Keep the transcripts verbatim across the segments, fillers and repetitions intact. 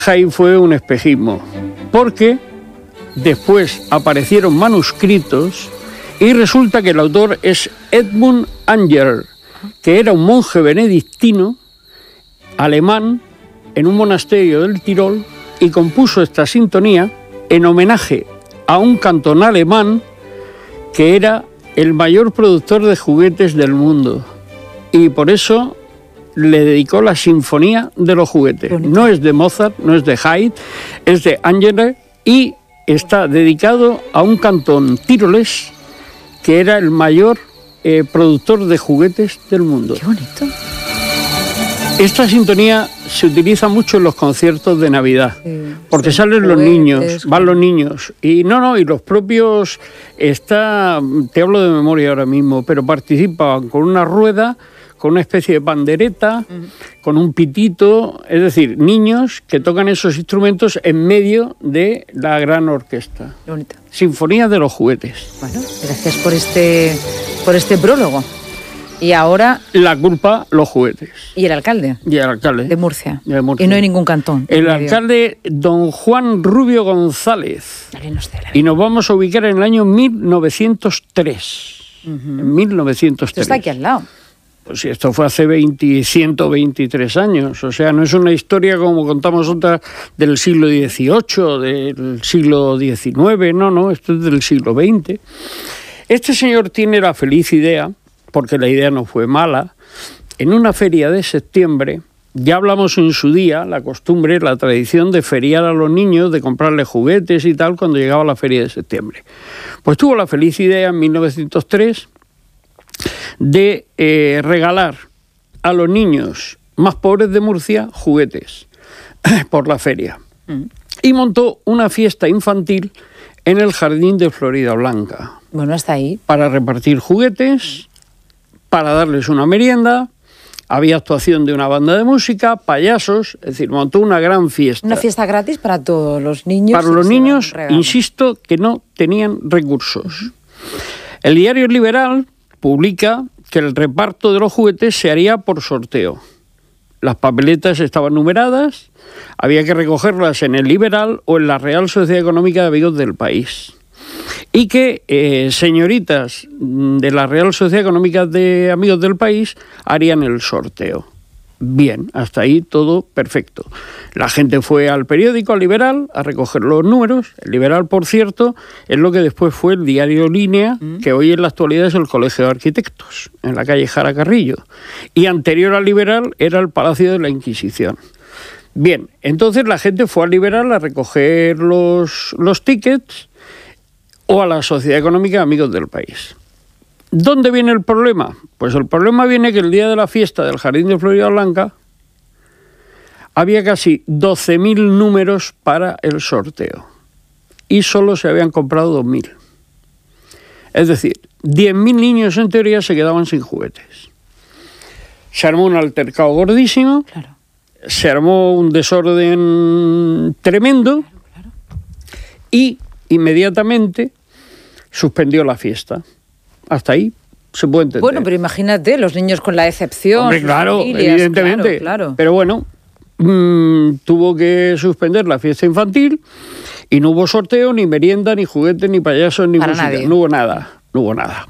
Ahí fue un espejismo, porque después aparecieron manuscritos y resulta que el autor es Edmund Anger, que era un monje benedictino alemán en un monasterio del Tirol y compuso esta sintonía en homenaje a un cantón alemán que era el mayor productor de juguetes del mundo, y por eso le dedicó la Sinfonía de los Juguetes. Bonito. No es de Mozart, no es de Haydn, es de Anger y está dedicado a un cantón tirolés que era el mayor eh, productor de juguetes del mundo. ¡Qué bonito! Esta sintonía se utiliza mucho en los conciertos de Navidad, sí, porque sí, salen los niños, van los niños, y no, no, y los propios, está, te hablo de memoria ahora mismo, pero participaban con una rueda, con una especie de pandereta, uh-huh. con un pitito, es decir, niños que tocan esos instrumentos en medio de la gran orquesta. Bonito. Sinfonía de los Juguetes. Bueno, gracias por este, por este prólogo. Y ahora... La culpa, los juguetes. ¿Y el alcalde? Y el alcalde. De Murcia. De Murcia. Y no hay ningún cantón. El alcalde, don Juan Rubio González. Y nos vamos a ubicar en el año mil novecientos tres. Uh-huh. En mil novecientos tres. Esto está aquí al lado. Pues sí, esto fue hace veinte, ciento veintitrés años. O sea, no es una historia como contamos otras del siglo dieciocho, del siglo diecinueve. No, no, esto es del siglo veinte. Este señor tiene la feliz idea, porque la idea no fue mala, en una feria de septiembre, ya hablamos en su día, la costumbre, la tradición de feriar a los niños, de comprarles juguetes y tal, cuando llegaba la feria de septiembre. Pues tuvo la feliz idea en mil novecientos tres de eh, regalar a los niños más pobres de Murcia juguetes por la feria. Mm. Y montó una fiesta infantil en el jardín de Florida Blanca. Bueno, hasta ahí. Para repartir juguetes, para darles una merienda, había actuación de una banda de música, payasos, es decir, montó una gran fiesta. Una fiesta gratis para todos los niños. Para los niños, insisto, que no tenían recursos. Uh-huh. El diario Liberal publica que el reparto de los juguetes se haría por sorteo. Las papeletas estaban numeradas, había que recogerlas en el Liberal o en la Real Sociedad Económica de Amigos del País. Y que eh, señoritas de la Real Sociedad Económica de Amigos del País harían el sorteo. Bien, hasta ahí todo perfecto. La gente fue al periódico, al Liberal, a recoger los números. El Liberal, por cierto, es lo que después fue el diario Línea, que hoy en la actualidad es el Colegio de Arquitectos, en la calle Jara Carrillo. Y anterior al Liberal era el Palacio de la Inquisición. Bien, entonces la gente fue al Liberal a recoger los, los tickets o a la Sociedad Económica de Amigos del País. ¿Dónde viene el problema? Pues el problema viene que el día de la fiesta del Jardín de Florida Blanca había casi doce mil números para el sorteo y solo se habían comprado dos mil. Es decir, diez mil niños en teoría se quedaban sin juguetes. Se armó un altercado gordísimo, claro. Se armó un desorden tremendo, claro, claro. Y inmediatamente suspendió la fiesta. Hasta ahí se puede entender. Bueno, pero imagínate, los niños con la decepción. Hombre, claro, familias, evidentemente. Claro, claro. Pero bueno, mmm, tuvo que suspender la fiesta infantil y no hubo sorteo, ni merienda, ni juguetes, ni payasos, ni Para música. Nadie. No hubo nada, no hubo nada.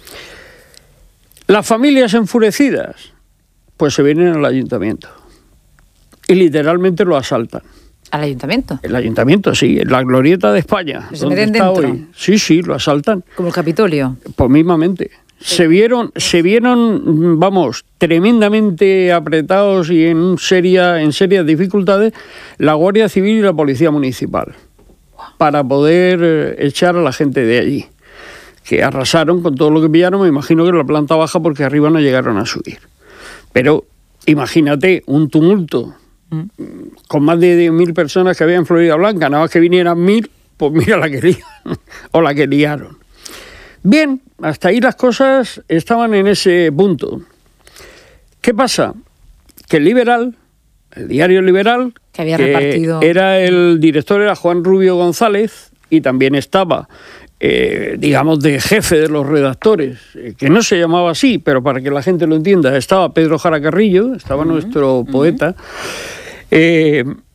Las familias enfurecidas, pues se vienen al ayuntamiento y literalmente lo asaltan. ¿Al ayuntamiento? El ayuntamiento, sí, en la glorieta de España. ¿Se meten dentro? Hoy. Sí, sí, lo asaltan. ¿Como el Capitolio? Pues mismamente. Sí. Se vieron, se vieron, vamos, tremendamente apretados y en, seria, en serias dificultades la Guardia Civil y la Policía Municipal para poder echar a la gente de allí, que arrasaron con todo lo que pillaron, me imagino que en la planta baja porque arriba no llegaron a subir. Pero imagínate un tumulto con más de diez mil personas que había en Florida Blanca, nada más que vinieran mil, pues mira la que liaron, o la que liaron. Bien, hasta ahí las cosas estaban en ese punto. ¿Qué pasa? Que el Liberal, el diario Liberal, que había repartido... era el director, era Juan Rubio González, y también estaba, eh, digamos, de jefe de los redactores, eh, que no se llamaba así, pero para que la gente lo entienda, estaba Pedro Jara Carrillo, estaba uh-huh, nuestro uh-huh. poeta. Eh,